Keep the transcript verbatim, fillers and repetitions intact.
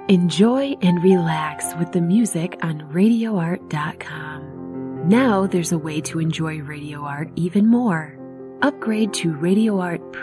Enjoy and relax with the music on radio art dot com. Now there's a way to enjoy Radio Art even more. Upgrade to Radio Art